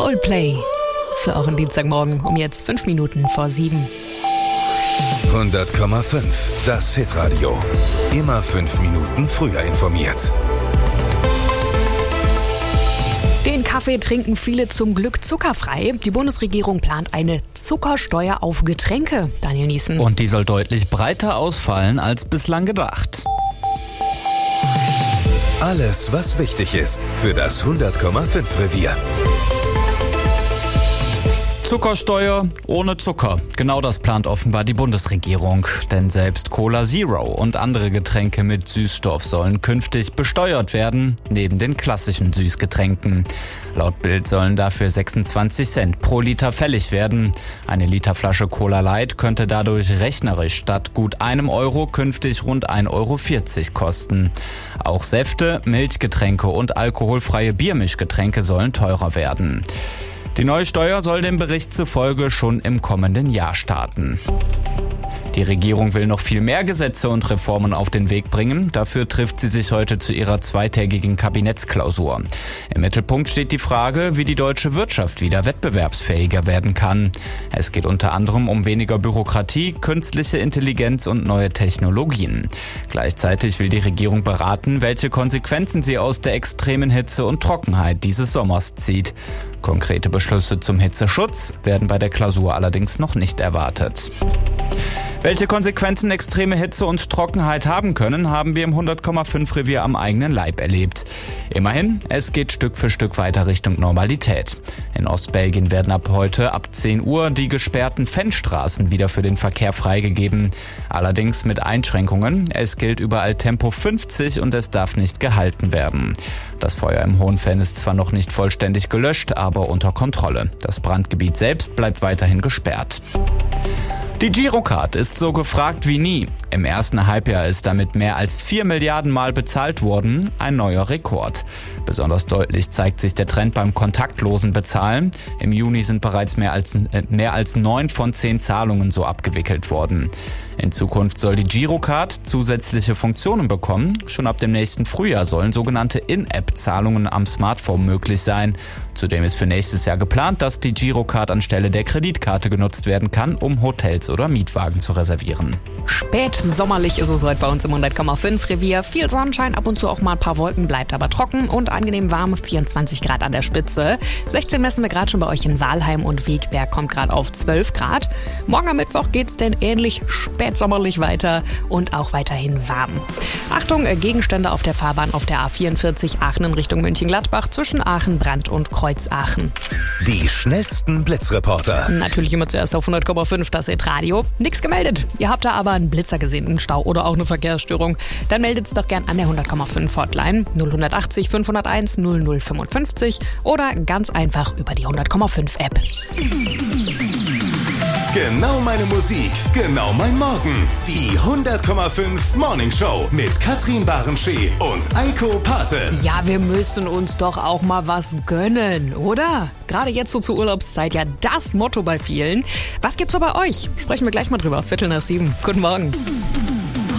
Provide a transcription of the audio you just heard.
Coldplay. Für euren Dienstagmorgen um jetzt 5 Minuten vor 7. 100,5. Das Hitradio. Immer 5 Minuten früher informiert. Den Kaffee trinken viele zum Glück zuckerfrei. Die Bundesregierung plant eine Zuckersteuer auf Getränke. Daniel Niesen. Und die soll deutlich breiter ausfallen als bislang gedacht. Alles, was wichtig ist für das 100,5 Revier. Zuckersteuer ohne Zucker. Genau das plant offenbar die Bundesregierung. Denn selbst Cola Zero und andere Getränke mit Süßstoff sollen künftig besteuert werden, neben den klassischen Süßgetränken. Laut Bild sollen dafür 26 Cent pro Liter fällig werden. Eine Literflasche Cola Light könnte dadurch rechnerisch statt gut €1 künftig rund 1,40 Euro kosten. Auch Säfte, Milchgetränke und alkoholfreie Biermischgetränke sollen teurer werden. Die neue Steuer soll dem Bericht zufolge schon im kommenden Jahr starten. Die Regierung will noch viel mehr Gesetze und Reformen auf den Weg bringen. Dafür trifft sie sich heute zu ihrer zweitägigen Kabinettsklausur. Im Mittelpunkt steht die Frage, wie die deutsche Wirtschaft wieder wettbewerbsfähiger werden kann. Es geht unter anderem um weniger Bürokratie, künstliche Intelligenz und neue Technologien. Gleichzeitig will die Regierung beraten, welche Konsequenzen sie aus der extremen Hitze und Trockenheit dieses Sommers zieht. Konkrete Beschlüsse zum Hitzeschutz werden bei der Klausur allerdings noch nicht erwartet. Welche Konsequenzen extreme Hitze und Trockenheit haben können, haben wir im 100,5 Revier am eigenen Leib erlebt. Immerhin, es geht Stück für Stück weiter Richtung Normalität. In Ostbelgien werden ab heute ab 10 Uhr die gesperrten Fenstraßen wieder für den Verkehr freigegeben. Allerdings mit Einschränkungen. Es gilt überall Tempo 50 und es darf nicht gehalten werden. Das Feuer im Hohenfenn ist zwar noch nicht vollständig gelöscht, aber unter Kontrolle. Das Brandgebiet selbst bleibt weiterhin gesperrt. Die Girocard ist so gefragt wie nie. Im ersten Halbjahr ist damit mehr als 4 Milliarden Mal bezahlt worden, ein neuer Rekord. Besonders deutlich zeigt sich der Trend beim kontaktlosen Bezahlen. Im Juni sind bereits mehr als 9 von 10 Zahlungen so abgewickelt worden. In Zukunft soll die Girocard zusätzliche Funktionen bekommen. Schon ab dem nächsten Frühjahr sollen sogenannte In-App-Zahlungen am Smartphone möglich sein. Zudem ist für nächstes Jahr geplant, dass die Girocard anstelle der Kreditkarte genutzt werden kann, um Hotels oder Mietwagen zu reservieren. Spätsommerlich ist es heute bei uns im 100,5 Revier. Viel Sonnenschein, ab und zu auch mal ein paar Wolken, bleibt aber trocken und angenehm warm, 24 Grad an der Spitze. 16 messen wir gerade schon bei euch in Walheim und Wegberg kommt gerade auf 12 Grad. Morgen am Mittwoch geht's denn ähnlich spätsommerlich weiter und auch weiterhin warm. Achtung, Gegenstände auf der Fahrbahn auf der A44 Aachen in Richtung Mönchengladbach zwischen Aachen, Brandt und Kreuzaachen. Die schnellsten Blitzreporter. Natürlich immer zuerst auf 100,5 das Hitradio. Nichts gemeldet. Ihr habt da aber einen Blitzer gesehen, einen Stau oder auch eine Verkehrsstörung. Dann meldet es doch gern an der 100,5 Hotline 0180 501 0055 oder ganz einfach über die 100,5 App. Genau meine Musik, genau mein Morgen. Die 100,5 Morning Show mit Katrin Barenschee und Eiko Pate. Ja, wir müssen uns doch auch mal was gönnen, oder? Gerade jetzt so zur Urlaubszeit ja das Motto bei vielen. Was gibt's so bei euch? Sprechen wir gleich mal drüber. 6:45. Guten Morgen.